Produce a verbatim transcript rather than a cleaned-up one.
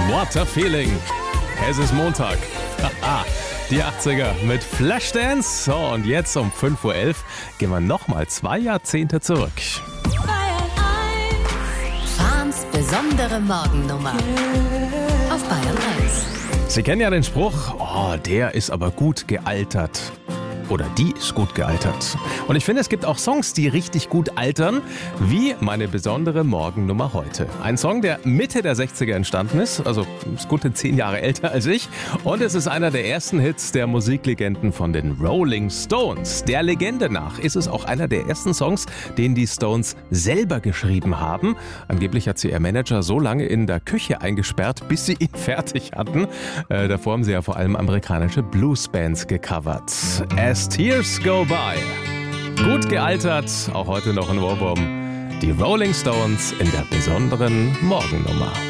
What a feeling. Es ist Montag. Haha, die achtziger mit Flashdance. So, und jetzt um fünf Uhr elf gehen wir nochmal zwei Jahrzehnte zurück. Fahns besondere Morgennummer auf Bayern eins. Sie kennen ja den Spruch, oh, der ist aber gut gealtert. Oder die ist gut gealtert. Und ich finde, es gibt auch Songs, die richtig gut altern, wie meine besondere Morgennummer heute. Ein Song, der Mitte der sechziger entstanden ist, also ist gute zehn Jahre älter als ich. Und es ist einer der ersten Hits der Musiklegenden von den Rolling Stones. Der Legende nach ist es auch einer der ersten Songs, den die Stones selber geschrieben haben. Angeblich hat sie ihr Manager so lange in der Küche eingesperrt, bis sie ihn fertig hatten. Äh, davor haben sie ja vor allem amerikanische Bluesbands gecovert. As Tears Go By. Gut gealtert, auch heute noch ein Ohrwurm. Die Rolling Stones in der besonderen Morgennummer.